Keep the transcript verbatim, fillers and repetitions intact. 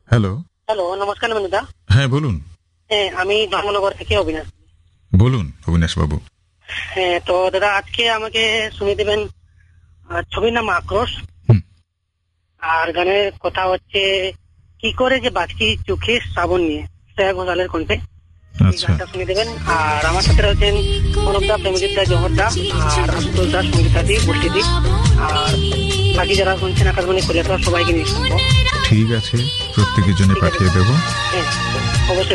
Hello. Hello, নমস্কার নমিতা। হ্যাঁ বলুন। হ্যাঁ, আমি ধর্মনগর থেকে অবিনাশ। বলুন অবিনাশ বাবু। হ্যাঁ, তো দাদা আজকে আমাকে শুনিয়ে দেবেন আহ, ছবির নাম আক্রোশ। হুম। আর গানের কথা হচ্ছে কি করে যে বাঁচকি চোখে শ্রাবণ নিয়ে, শ্রেয়া ঘোষালের কণ্ঠে। এই আচ্ছা। গানটা শুনিয়ে দেবেন। আর আমার সাথে রয়েছেন অনুপদা, প্রেমজিৎ দা, জহর দা, আর আশুতোষ দাস, সঙ্গীতা দি, বর্ষি দি, আর বাকি যারা শুনছেন আকাশবাণী কলিয়াতলা সবাইকে নিয়ে শুনবো। ঠিক আছে, প্রত্যেকের জন্য ঠিক আছে। পাঠিয়ে দেবো। হ্যাঁ, অবশ্যই।